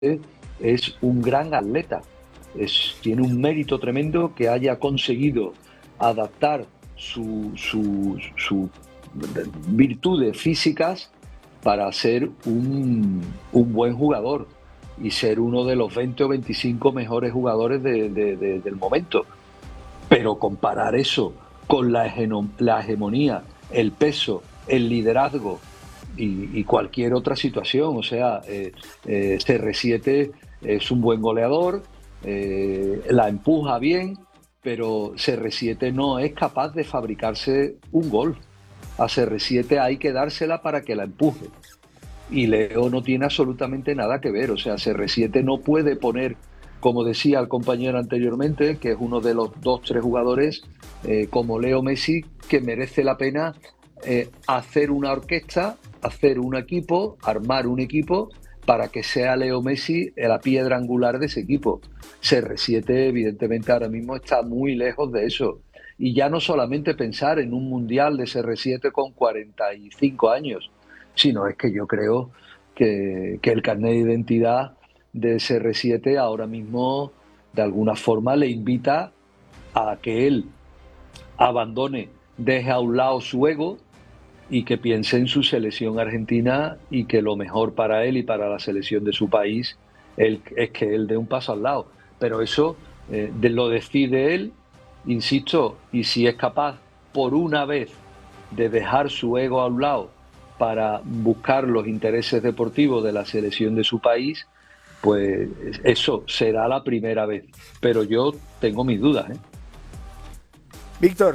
es un gran atleta. Tiene un mérito tremendo que haya conseguido adaptar sus virtudes físicas para ser un buen jugador y ser uno de los 20 o 25 mejores jugadores del momento. Pero comparar eso con la hegemonía, el peso, el liderazgo y cualquier otra situación, o sea, CR7 es un buen goleador, la empuja bien, pero CR7 no es capaz de fabricarse un gol. A CR7 hay que dársela para que la empuje. Y Leo no tiene absolutamente nada que ver. O sea, CR7 no puede poner, como decía el compañero anteriormente, que es uno de los 2-3 jugadores como Leo Messi, que merece la pena hacer una orquesta, hacer un equipo, armar un equipo para que sea Leo Messi la piedra angular de ese equipo. CR7 evidentemente ahora mismo está muy lejos de eso. Y ya no solamente pensar en un mundial de CR7 con 45 años, sino es que yo creo que el carnet de identidad de CR7 ahora mismo de alguna forma le invita a que él abandone, deje a un lado su ego y que piense en su selección argentina y que lo mejor para él y para la selección de su país es que él dé un paso al lado. Pero eso lo decide él, insisto, y si es capaz por una vez de dejar su ego a un lado para buscar los intereses deportivos de la selección de su país, pues eso será la primera vez. Pero yo tengo mis dudas, ¿eh? Víctor.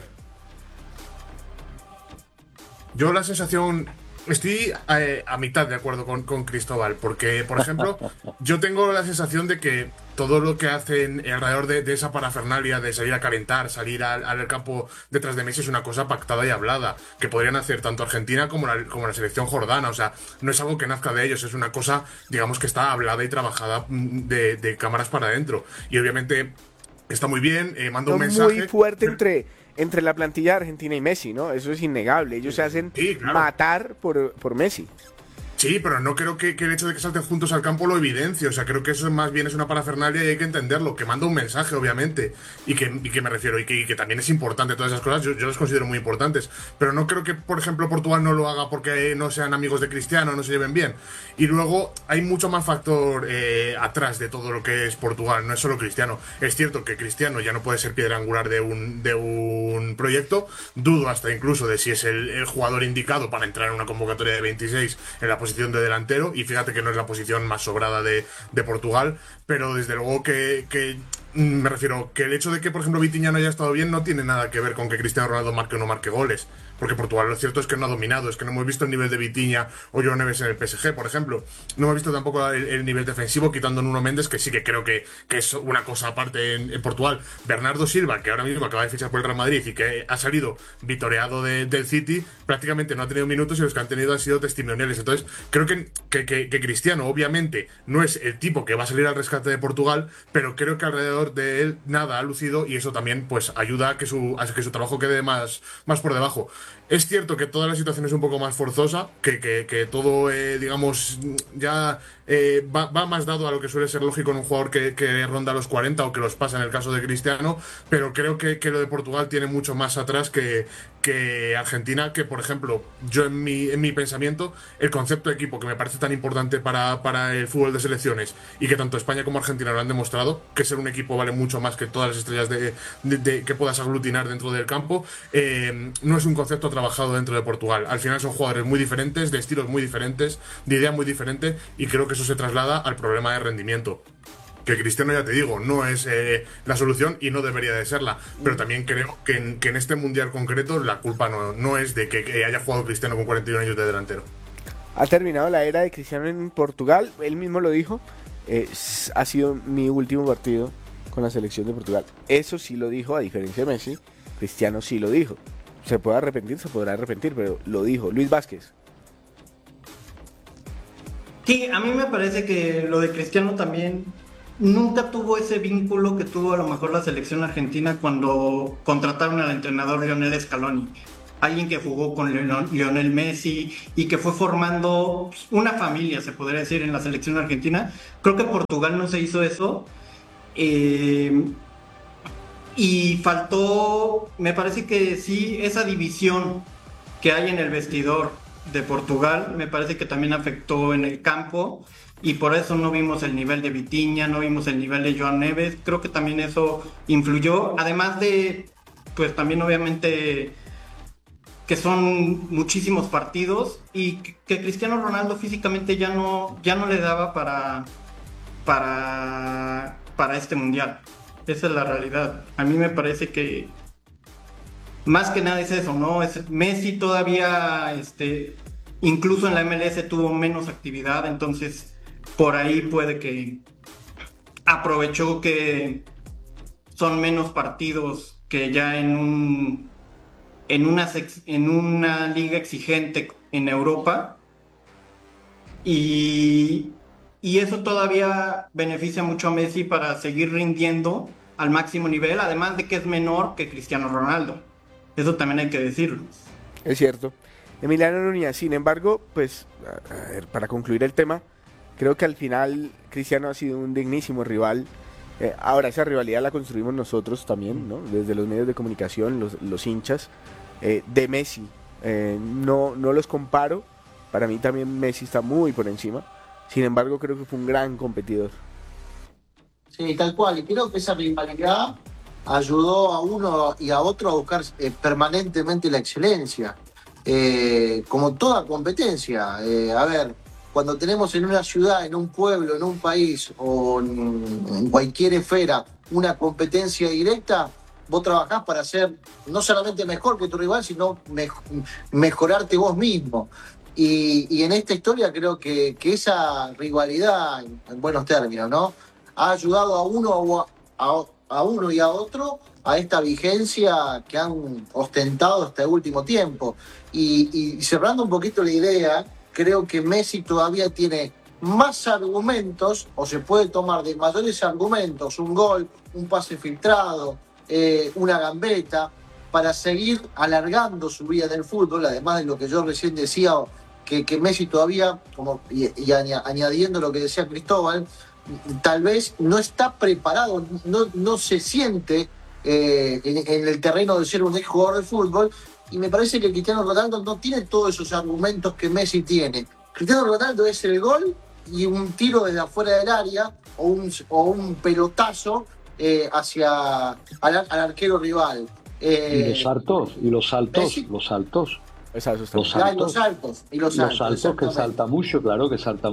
Yo la sensación, estoy a mitad de acuerdo con Cristóbal, porque, por ejemplo, yo tengo la sensación de que todo lo que hacen alrededor de esa parafernalia de salir a calentar, salir al campo detrás de Messi es una cosa pactada y hablada, que podrían hacer tanto Argentina como la selección jordana. O sea, no es algo que nazca de ellos, es una cosa, digamos, que está hablada y trabajada de cámaras para adentro. Y obviamente está muy bien, manda un mensaje. Muy fuerte entre la plantilla argentina y Messi, ¿no? Eso es innegable. Ellos se hacen matar por Messi. Sí, pero no creo que el hecho de que salten juntos al campo lo evidencie. O sea, creo que eso más bien es una parafernalia y hay que entenderlo. Que manda un mensaje, obviamente. Y que me refiero, y que también es importante todas esas cosas. Yo las considero muy importantes. Pero no creo que, por ejemplo, Portugal no lo haga porque no sean amigos de Cristiano, no se lleven bien. Y luego hay mucho más factor atrás de todo lo que es Portugal. No es solo Cristiano. Es cierto que Cristiano ya no puede ser piedra angular de un proyecto. Dudo hasta incluso de si es el jugador indicado para entrar en una convocatoria de 26 en la posición de delantero, y fíjate que no es la posición más sobrada de Portugal, pero desde luego que me refiero que el hecho de que, por ejemplo, Vitinha no haya estado bien no tiene nada que ver con que Cristiano Ronaldo marque o no marque goles, porque Portugal lo cierto es que no ha dominado, es que no hemos visto el nivel de Vitinha o João Neves en el PSG, por ejemplo. No hemos visto tampoco el nivel defensivo, quitando a Nuno Méndez, que sí que creo que es una cosa aparte en Portugal. Bernardo Silva, que ahora mismo acaba de fichar por el Real Madrid y que ha salido vitoreado del City, prácticamente no ha tenido minutos y los que han tenido han sido testimoniales. Entonces, creo que Cristiano, obviamente, no es el tipo que va a salir al rescate de Portugal, pero creo que alrededor de él nada ha lucido y eso también pues ayuda a que su trabajo quede más por debajo. Es cierto que toda la situación es un poco más forzosa, que todo, digamos, ya va más dado a lo que suele ser lógico en un jugador que ronda los 40 o que los pasa en el caso de Cristiano, pero creo que lo de Portugal tiene mucho más atrás que Argentina, que por ejemplo, yo en mi pensamiento, el concepto de equipo que me parece tan importante para el fútbol de selecciones y que tanto España como Argentina lo han demostrado, que ser un equipo vale mucho más que todas las estrellas que puedas aglutinar dentro del campo, no es un concepto trabajado dentro de Portugal. Al final son jugadores muy diferentes, de estilos muy diferentes, de idea muy diferente, y creo que eso se traslada al problema de rendimiento. Que Cristiano, ya te digo, no es la solución y no debería de serla, pero también creo que en este mundial concreto la culpa no es de que haya jugado Cristiano con 41 años de delantero. Ha terminado la era de Cristiano en Portugal, él mismo lo dijo, ha sido mi último partido con la selección de Portugal. Eso sí lo dijo, a diferencia de Messi. Cristiano sí lo dijo. Se puede arrepentir, se podrá arrepentir, pero lo dijo. Luis Vázquez. Sí, a mí me parece que lo de Cristiano también nunca tuvo ese vínculo que tuvo a lo mejor la selección argentina cuando contrataron al entrenador Lionel Scaloni. alguien que jugó con Lionel Messi y que fue formando una familia, se podría decir, en la selección argentina. Creo que Portugal no se hizo eso. Y faltó, me parece que sí, esa división que hay en el vestidor de Portugal, me parece que también afectó en el campo y por eso no vimos el nivel de Vitinha, no vimos el nivel de Joan Neves. Creo que también eso influyó, además de, pues también obviamente que son muchísimos partidos y que Cristiano Ronaldo físicamente ya no le daba para este mundial. Esa es la realidad. A mí me parece que más que nada es eso, ¿no? Messi todavía, incluso en la MLS tuvo menos actividad, entonces por ahí puede que aprovechó que son menos partidos que ya en una liga exigente en Europa y eso todavía beneficia mucho a Messi para seguir rindiendo al máximo nivel, además de que es menor que Cristiano Ronaldo. Eso también hay que decirlo. Es cierto. Emiliano Núñez, sin embargo, pues, a ver, para concluir el tema, creo que al final Cristiano ha sido un dignísimo rival. Ahora, esa rivalidad la construimos nosotros también, ¿no? Desde los medios de comunicación, los hinchas de Messi. No los comparo. Para mí también Messi está muy por encima. Sin embargo, creo que fue un gran competidor. Sí, tal cual. Y creo que esa rivalidad ayudó a uno y a otro a buscar permanentemente la excelencia. Como toda competencia. A ver, cuando tenemos en una ciudad, en un pueblo, en un país o en cualquier esfera una competencia directa, vos trabajás para ser no solamente mejor que tu rival, sino mejorarte vos mismo. Y en esta historia creo que esa rivalidad, en buenos términos, ¿no?, ha ayudado a uno y a otro a esta vigencia que han ostentado hasta el último tiempo. Y cerrando un poquito la idea, creo que Messi todavía tiene más argumentos, o se puede tomar de mayores argumentos, un gol, un pase filtrado, una gambeta, para seguir alargando su vida en el fútbol, además de lo que yo recién decía, que Messi todavía, añadiendo lo que decía Cristóbal, tal vez no está preparado, no se siente en el terreno de ser un ex jugador de fútbol, y me parece que Cristiano Ronaldo no tiene todos esos argumentos que Messi tiene. Cristiano Ronaldo es el gol y un tiro desde afuera del área o un pelotazo al arquero rival. Y los saltos. Messi, Los saltos que salta mucho, claro.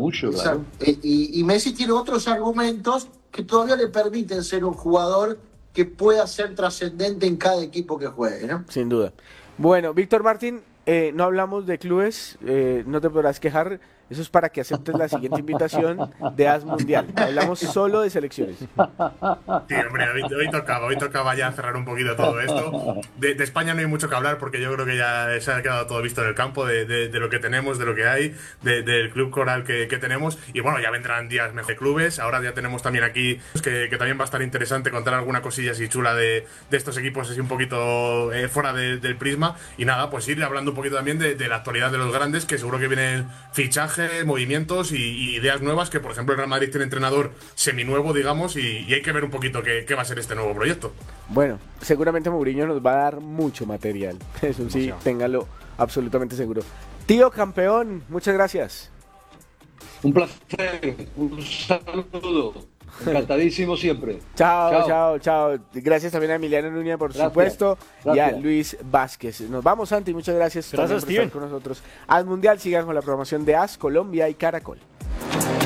Y Messi tiene otros argumentos que todavía le permiten ser un jugador que pueda ser trascendente en cada equipo que juegue, ¿no? Sin duda. Bueno, Víctor Martín, no hablamos de clubes, no te podrás quejar. Eso es para que aceptes la siguiente invitación de AS Mundial. Hablamos solo de selecciones. Sí, hombre, hoy tocaba ya cerrar un poquito todo esto. De España no hay mucho que hablar porque yo creo que ya se ha quedado todo visto en el campo, de lo que tenemos, de lo que hay, del club coral que tenemos. Y bueno, ya vendrán días mejor de clubes. Ahora ya tenemos también aquí que también va a estar interesante contar alguna cosilla así chula de estos equipos así un poquito fuera del prisma. Y nada, pues ir hablando un poquito también de la actualidad de los grandes, que seguro que vienen fichajes, movimientos y ideas nuevas, que por ejemplo el Real Madrid tiene entrenador seminuevo, digamos, y hay que ver un poquito qué va a ser este nuevo proyecto. Bueno, seguramente Mourinho nos va a dar mucho material, eso sí, téngalo absolutamente seguro. Tío campeón, muchas gracias. Un placer, un saludo, encantadísimo siempre. Chao. Gracias también a Emiliano Núñez, por supuesto, y a Luis Vázquez. Nos vamos, Santi, muchas gracias por estar con nosotros. Al Mundial, sigan con la programación de AS, Colombia y Caracol.